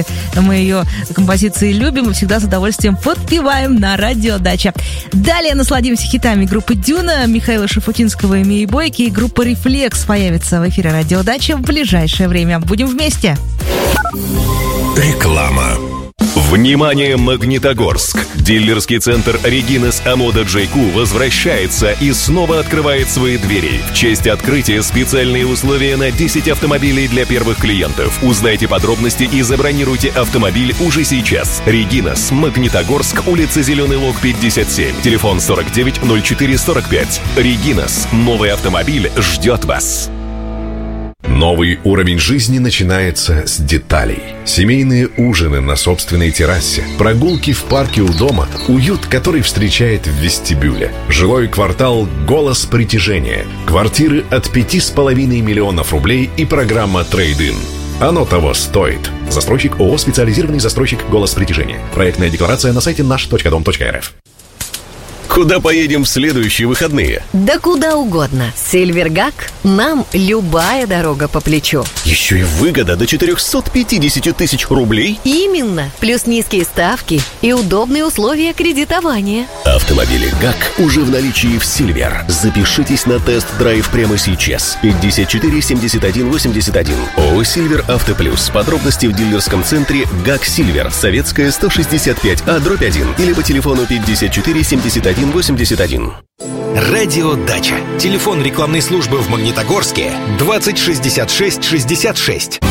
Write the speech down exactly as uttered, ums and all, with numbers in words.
Мы ее композиции любим и всегда с удовольствием подпеваем на радио «Дача». Далее насладимся хитами группы «Дюна», Михаила Шафутинского и Мии Бойки. И группа «Рефлекс» появится в эфире радио «Дача» в ближайшее время. Будем вместе. Реклама. Внимание, Магнитогорск! Дилерский центр «Регинас Амода Джей Ку» возвращается и снова открывает свои двери. В честь открытия специальные условия на десять автомобилей для первых клиентов. Узнайте подробности и забронируйте автомобиль уже сейчас. «Регинас», Магнитогорск, улица Зеленый Лог, пятьдесят семь. Телефон сорок девять ноль четыре сорок пять. «Регинас». Новый автомобиль ждет вас. Новый уровень жизни начинается с деталей. Семейные ужины на собственной террасе, прогулки в парке у дома, уют, который встречает в вестибюле. Жилой квартал «Голос притяжения». Квартиры от пяти с половиной миллионов рублей и программа «Трейд-ин». Оно того стоит. Застройщик ООО «Специализированный застройщик «Голос притяжения». Проектная декларация на сайте наш точка дом точка эр эф. Куда поедем в следующие выходные? Да куда угодно. Сильвергак нам любая дорога по плечу. Еще и выгода до четыреста пятьдесят тысяч рублей? Именно. Плюс низкие ставки и удобные условия кредитования. Автомобили ГАК уже в наличии в Сильвер. Запишитесь на тест-драйв прямо сейчас. пятьдесят четыре семьдесят один восемьдесят один. ООО «Сильвер Авто Плюс». Подробности в дилерском центре ГАК Сильвер. Советская, сто шестьдесят пять А, дробь один. Или по телефону пятьдесят четыре семьдесят один восемьдесят один. Радио «Дача». Телефон рекламной службы в Магнитогорске двадцать шестьдесят шесть шестьдесят шесть.